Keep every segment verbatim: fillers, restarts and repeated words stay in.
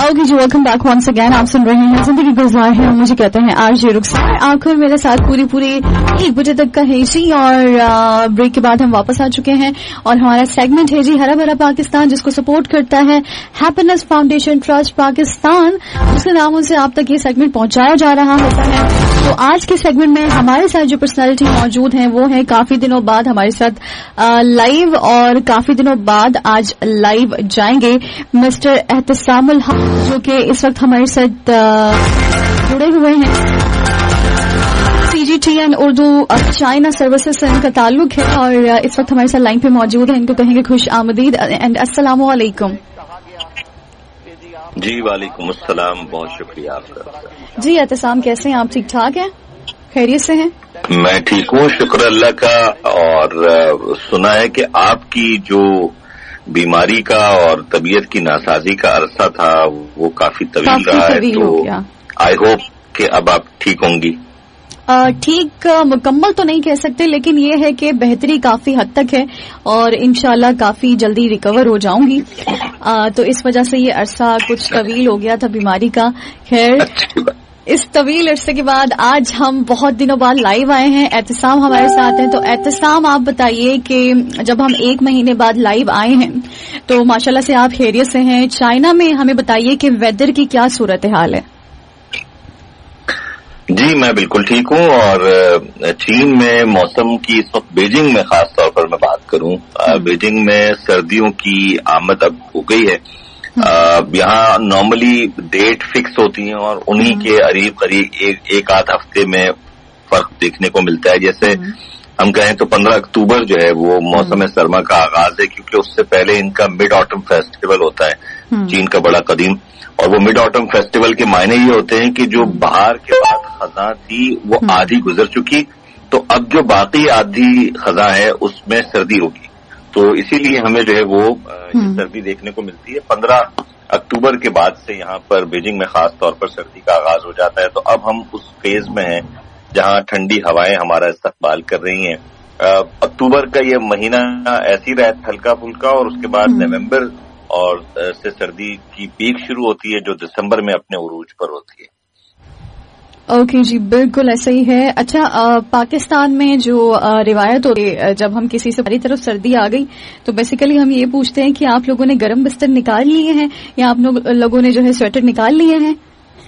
Okay जी, welcome back once again. आप सुन रहे हैं जिंदगी गुजार है, मुझे कहते हैं आरजे रुखसार। आखिर मेरे साथ पूरी पूरी एक बजे तक का है जी, और ब्रेक के बाद हम वापस आ चुके हैं और हमारा सेगमेंट है जी हरा भरा पाकिस्तान, जिसको सपोर्ट करता है हैप्पीनेस फाउंडेशन ट्रस्ट पाकिस्तान। उसके नामों से आप तक ये सेगमेंट पहुंचाया जा रहा होता है। तो आज के सेगमेंट में हमारे साथ जो पर्सनैलिटी मौजूद हैं वो है काफी दिनों बाद हमारे साथ लाइव, और काफी दिनों बाद आज लाइव जाएंगे मिस्टर एहतसामुल हक, जो कि इस वक्त हमारे साथ जुड़े हुए हैं। सीजीटीएन उर्दू चाइना सर्विसेज से इनका ताल्लुक है और इस वक्त हमारे साथ लाइन पे मौजूद है। इनको कहेंगे खुश आमदीद एंड अस्सलामु अलैकुम। जी वालेकुम अस्सलाम, बहुत शुक्रिया आपका। जी एहतसाम, कैसे हैं आप? ठीक ठाक हैं, खैरियत से हैं? मैं ठीक हूँ, शुक्र अल्लाह का। और सुना है कि आपकी जो बीमारी का और तबीयत की नासाजी का अरसा था वो काफी तवील रहा है, तो आई होप कि अब आप ठीक होंगी। ठीक मुकम्मल तो नहीं कह सकते, लेकिन ये है कि बेहतरी काफी हद तक है और इंशाल्लाह काफी जल्दी रिकवर हो जाऊंगी। आ, तो इस वजह से ये अरसा कुछ तवील हो गया था बीमारी का। खैर, इस तवील अरसे के बाद आज हम बहुत दिनों बाद लाइव आए हैं। एहतसाम हमारे साथ हैं। तो एहतसाम, आप बताइए कि जब हम एक महीने बाद लाइव आए हैं तो माशाल्लाह से आप खैरियत से हैं। चाइना में हमें बताइए कि वेदर की क्या सूरत हाल है? जी मैं बिल्कुल ठीक हूँ। और चीन में मौसम की इस वक्त बीजिंग में खास तौर पर मैं बात करूँ, बीजिंग में सर्दियों की आमद अब हो गई है। यहाँ नॉर्मली डेट फिक्स होती है और उन्हीं के करीब करीब एक, एक आध हफ्ते में फर्क देखने को मिलता है। जैसे हम कहें तो पंद्रह अक्टूबर जो है वो मौसम सरमा का आगाज है, क्योंकि उससे पहले इनका मिड ऑटम फेस्टिवल होता है चीन का बड़ा कदीम। और वो मिड ऑटम फेस्टिवल के मायने ये होते हैं कि जो बहार के बाद खजा थी वो आधी गुजर चुकी, तो अब जो बाकी आधी खजा है उसमें सर्दी होगी। तो इसीलिए हमें जो है वो सर्दी देखने को मिलती है। पंद्रह अक्टूबर के बाद से यहाँ पर बीजिंग में खास तौर पर सर्दी का आगाज हो जाता है। तो अब हम उस फेज में हैं जहाँ ठंडी हवाएं हमारा इस्तकबाल कर रही हैं। अक्टूबर का ये महीना ऐसी रहता हल्का फुल्का, और उसके बाद नवंबर और से सर्दी की पीक शुरू होती है जो दिसंबर में अपने उरूज पर होती है। ओके okay जी, बिल्कुल ऐसा ही है। अच्छा, आ, पाकिस्तान में जो आ, रिवायत होती है, जब हम किसी से हमारी तरफ सर्दी आ गई तो बेसिकली हम ये पूछते हैं कि आप लोगों ने गर्म बिस्तर निकाल लिए हैं या आप लोग, लोगों ने जो है स्वेटर निकाल लिए हैं,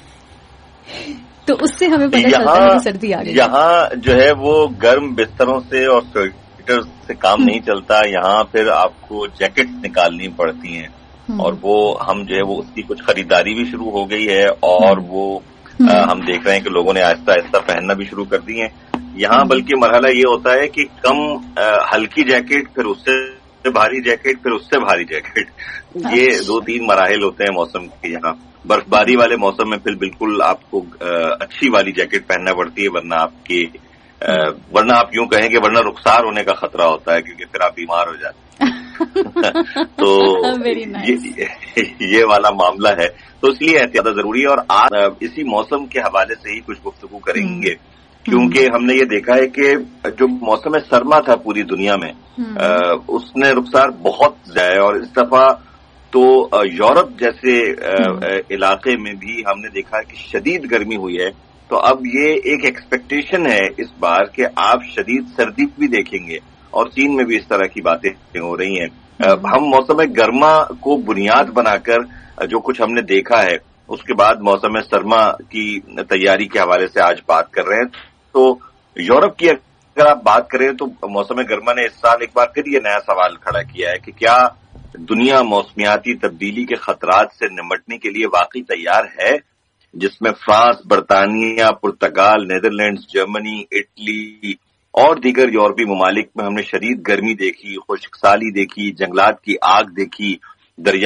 तो उससे हमें पता चलता है कि सर्दी आ गई। यहाँ जो है वो गर्म बिस्तरों से और स्वेटर से काम नहीं चलता, यहाँ फिर आपको जैकेट निकालनी पड़ती हैं और वो हम जो है वो उसकी कुछ खरीदारी भी शुरू हो गई है और वो आ, हम देख रहे हैं कि लोगों ने आहिस्ता आहिस्ता पहनना भी शुरू कर दी है। यहाँ बल्कि मरहला ये होता है कि कम आ, हल्की जैकेट, फिर उससे भारी जैकेट, फिर उससे भारी जैकेट, ये दो तीन मराहिल होते हैं मौसम के। यहाँ बर्फबारी वाले मौसम में फिर बिल्कुल आपको आ, अच्छी वाली जैकेट पहनना पड़ती है, वरना आपकी आ, वरना आप यूं कहें कि वरना रुखसार होने का खतरा होता है, क्योंकि फिर आप बीमार हो जाते हैं। तो ये, ये वाला मामला है, तो इसलिए एहतियात जरूरी है। और आज इसी मौसम के हवाले से ही कुछ गुफ्तगू करेंगे, क्योंकि हमने ये देखा है कि जो मौसम सरमा था पूरी दुनिया में, आ, उसने रुखसार बहुत ज्यादा है। और इस दफा तो यूरोप जैसे इलाके में भी हमने देखा कि शदीद गर्मी हुई है। तो अब ये एक एक्सपेक्टेशन है इस बार कि आप शदीद सर्दी भी देखेंगे, और चीन में भी इस तरह की बातें हो रही हैं। हम मौसम गर्मा को बुनियाद बनाकर जो कुछ हमने देखा है, उसके बाद मौसम सरमा की तैयारी के हवाले से आज बात कर रहे हैं। तो यूरोप की अगर आप बात करें तो मौसम गर्मा ने इस साल एक बार फिर ये नया सवाल खड़ा किया है कि क्या दुनिया मौसमियाती तब्दीली के खतरात से निमटने के लिए वाकई तैयार है, जिसमें फ्रांस, बरतानिया, पुर्तगाल, नीदरलैंड्स, जर्मनी, इटली और दीगर यूरोपीय ममालिक में हमने शदीद गर्मी देखी, खुश्कसाली देखी, जंगलात की आग देखी, दरिया